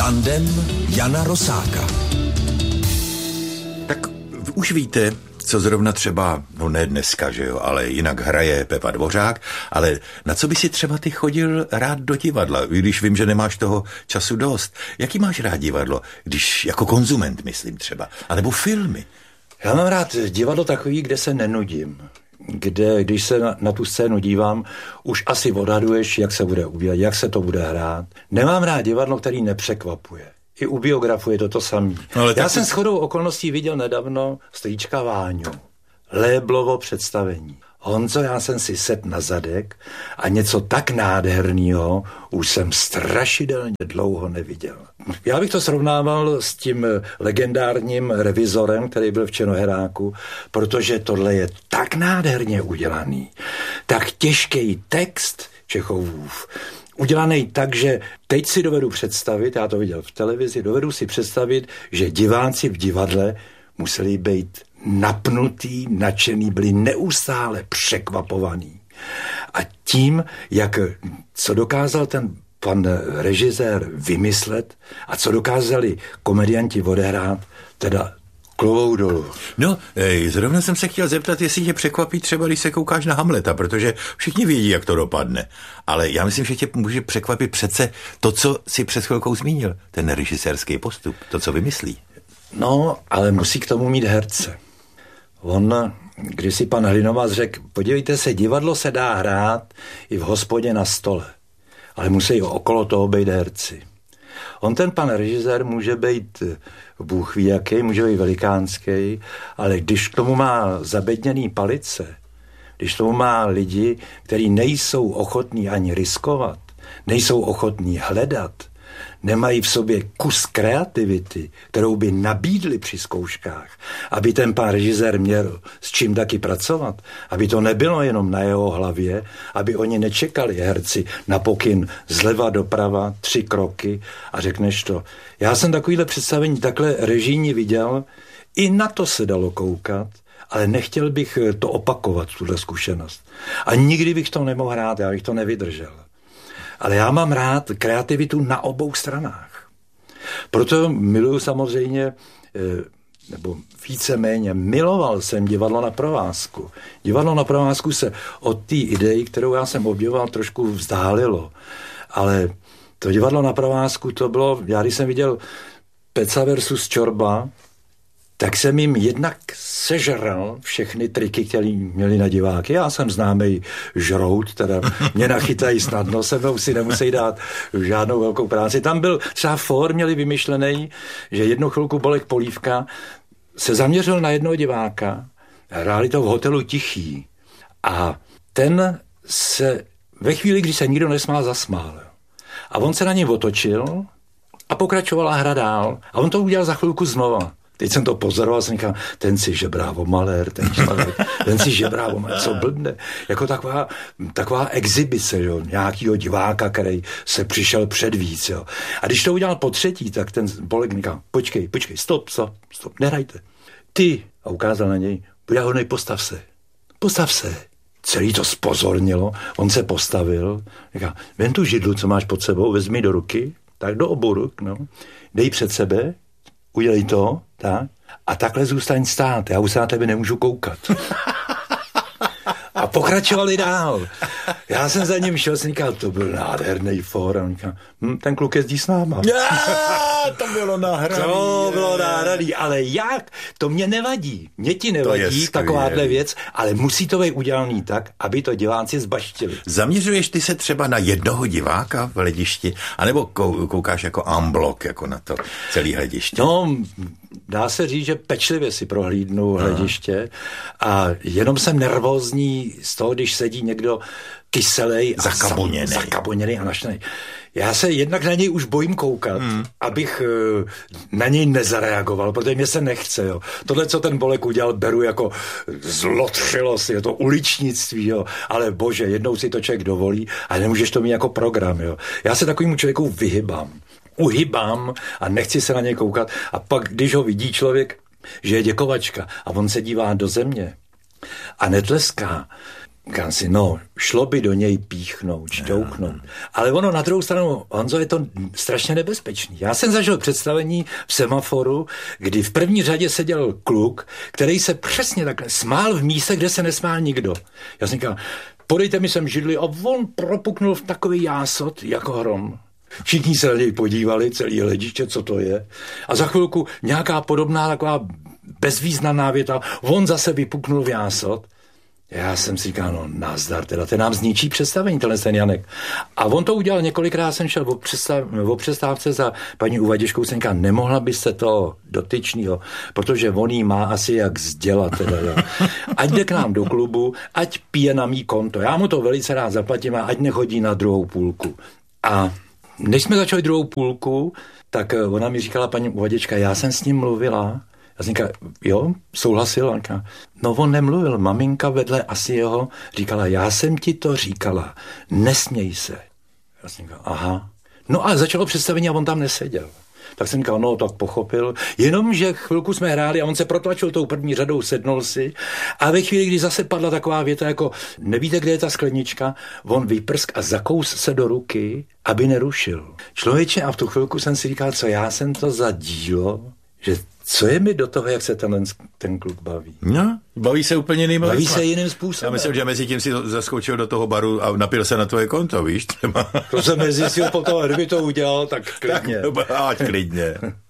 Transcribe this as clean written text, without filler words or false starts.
Tandem Jana Rosáka. Tak už víte, co zrovna třeba, no ne dneska, že jo, ale jinak hraje Pepa Dvořák, ale na co by si třeba ty chodil rád do divadla, když vím, že nemáš toho času dost. Jaký máš rád divadlo, když jako konzument, myslím třeba, anebo filmy? Já mám rád divadlo takový, kde se nenudím. Kde, když se na tu scénu dívám, už asi odhaduješ, jak se bude udělat, jak se to bude hrát. Nemám rád divadlo, který nepřekvapuje. I u biografu je to samé. No, já jsem shodou okolností viděl nedávno strýčka Váňu. Léblovo představení. Honzo, já jsem si sedl na zadek a něco tak nádherného už jsem strašidelně dlouho neviděl. Já bych to srovnával s tím legendárním revizorem, který byl v Černoheráku, protože tohle je tak nádherně udělaný, tak těžký text Čechovův, udělaný tak, že teď si dovedu představit, já to viděl v televizi, dovedu si představit, že diváci v divadle museli být napnutý, nadšený, byli neustále překvapovaný. A tím, co dokázal ten pan režisér vymyslet a co dokázali komedianti odehrát, teda klobouk dolů. No, zrovna jsem se chtěl zeptat, jestli tě překvapí třeba, když se koukáš na Hamleta, protože všichni vědí, jak to dopadne. Ale já myslím, že tě může překvapit přece to, co si před chvilkou zmínil, ten režisérský postup, to, co vymyslí. No, ale musí k tomu mít herce. Když si pan Hlinová řekl, podívejte se, divadlo se dá hrát i v hospodě na stole, ale musí okolo toho být herci. Ten pan režisér může být bůh ví jaký, může být velikánský, ale když k tomu má zabedněný palice, když k tomu má lidi, kteří nejsou ochotní ani riskovat, nejsou ochotní hledat, nemají v sobě kus kreativity, kterou by nabídli při zkouškách, aby ten pán režisér měl s čím taky pracovat, aby to nebylo jenom na jeho hlavě, aby oni nečekali herci na pokyn zleva doprava 3 kroky a řekneš to. Já jsem takovýhle představení takhle režijní viděl, i na to se dalo koukat, ale nechtěl bych to opakovat, tuhle zkušenost. A nikdy bych to nemohl hrát, já bych to nevydržel. Ale já mám rád kreativitu na obou stranách. Proto miluju samozřejmě, nebo víceméně miloval jsem divadlo na provázku. Divadlo na provázku se od té idei, kterou já jsem obdivoval, trošku vzdálilo. Ale to divadlo na provázku, to bylo, já když jsem viděl Peca versus Čorba, tak jsem jim jednak sežral všechny triky, které měli na diváky. Já jsem známý žrout, teda mě nachytají snadno, se mnou si nemusí dát žádnou velkou práci. Tam byl třeba měli vymyšlený, že jednu chvilku Bolek Polívka se zaměřil na jednoho diváka, hráli to v hotelu Tichý a ten se ve chvíli, kdy se nikdo nesmál, zasmál. A on se na něj otočil a pokračovala hra dál. A on to udělal za chvilku znova. Teď jsem to pozoroval, jsem říkal, ten si žebrá o malér, ten si žebrá o malér, co blbne. Jako taková exibice, jo, nějakýho diváka, který se přišel předvíc, jo. A když to udělal po třetí, tak ten Bolek říkal, počkej, stop, nehrajte. Ty, a ukázal na něj, buď hodnej, postav se. Celý to zpozornilo, on se postavil, říkal, ven tu židlu, co máš pod sebou, vezmi do ruky, tak do obou ruk, no, dej před sebe, udělej to, tak, a takhle zůstaň stát, já už se na tebe nemůžu koukat. A pokračovali dál. Já jsem za ním šel, jsem říkal, to byl nádherný fór, a on říkal, ten kluk jezdí s náma. To bylo nahraný. To bylo nahraný, ale jak? To mě nevadí. Mě ti nevadí takováhle věc, ale musí to být udělaný tak, aby to diváci zbaštili. Zaměřuješ ty se třeba na jednoho diváka v hledišti, anebo koukáš jako en bloc, jako na to celý hlediště? No, dá se říct, že pečlivě si prohlídnu hlediště a jenom jsem nervózní z toho, když sedí někdo kyselej a zakaboněný a naštvaný. Já se jednak na něj už bojím koukat, abych na něj nezareagoval, protože mě se nechce. Jo. Tohle, co ten Bolek udělal, beru jako zlotřilost, je to uličnictví, jo. Ale bože, jednou si to člověk dovolí a nemůžeš to mít jako program. Jo. Já se takovému člověku uhybám a nechci se na něj koukat. A pak, když ho vidí člověk, že je děkovačka a on se dívá do země a netleská, Říkám si, no, šlo by do něj píchnout, šťouknout. Ale ono na druhou stranu, Honzo, je to strašně nebezpečný. Já jsem zažil představení v Semaforu, kdy v první řadě seděl kluk, který se přesně takhle smál v míse, kde se nesmál nikdo. Já jsem říkal, podejte mi sem židli, a on propuknul v takový jásot jako hrom. Všichni se na něj podívali, celý hlediště, co to je. A za chvilku nějaká podobná taková bezvýznamná věta, on zase vypuknul v jásot. Já jsem si říkal, no nazdar, teda ten nám zničí představení, ten Janek. A on to udělal několikrát, jsem šel o přestávce za paní uvaděčkou, jsem říkal, nemohla byste to dotyčnýho, protože on jí má asi jak sdělat. Teda, jo. Ať jde k nám do klubu, ať pije na mý konto. Já mu to velice rád zaplatím a ať nechodí na druhou půlku. A než jsme začali druhou půlku, tak ona mi říkala, paní uvaděčka, já jsem s ním mluvila. Já jsem říkal, jo, souhlasil. No on nemluvil, maminka vedle asi jeho říkala, já jsem ti to říkala, nesměj se. Já jsem říkal, aha. No a začalo představení a on tam neseděl. Tak jsem říkal, no tak pochopil, jenomže chvilku jsme hráli a on se protlačil tou první řadou, sednul si a ve chvíli, kdy zase padla taková věta jako, nevíte, kde je ta sklenička, on vyprsk a zakous se do ruky, aby nerušil. Člověče, a v tu chvilku jsem si říkal, co já jsem to za dílo, že co je mi do toho, jak se ten kluk baví? No, baví se úplně jiným. Baví se jiným způsobem. Já myslím, že mezi tím si zaskočil do toho baru a napil se na tvoje konto, víš? To jsem mezi si potom, kdyby to udělal, tak klidně. Tak, klidně.